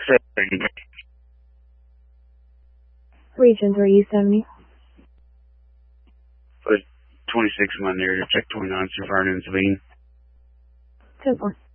Region 370. Put 26 in my narrative, check 29, Sir Vernon, Sabine. 10-4.